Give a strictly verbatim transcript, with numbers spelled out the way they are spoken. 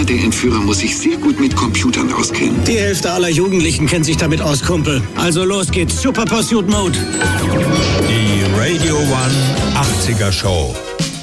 Einer der Entführer muss sich sehr gut mit Computern auskennen. Die Hälfte aller Jugendlichen kennt sich damit aus, Kumpel. Also los geht's, Super Pursuit Mode. Die Radio One achtziger Show.